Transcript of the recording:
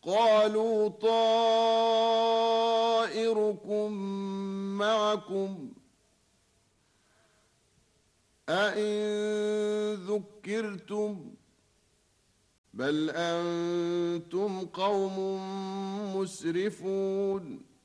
قالوا طائركم معكم أئن ذكرتم بل أنتم قوم مسرفون